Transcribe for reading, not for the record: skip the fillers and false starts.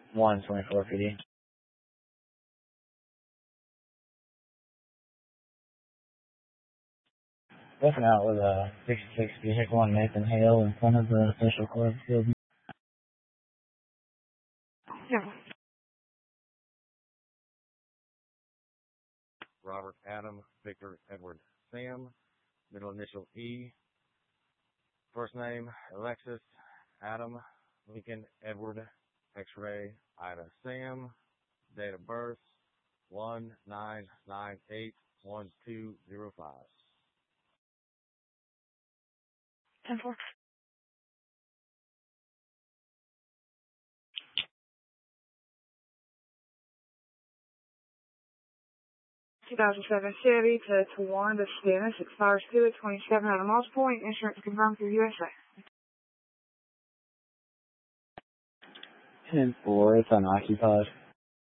124 PD. Looking out with a 66 vehicle on Nathan Hale in front of the official club building. Yeah. Robert Adam Victor Edward Sam, middle initial E, first name Alexis Adam Lincoln Edward X-ray Ida Sam, date of birth 19981205. 10-4. 2007 Chevy to Tawanda Stennis, expires 2/27 at a multiple point, insurance confirmed through USA. 10-4, it's unoccupied.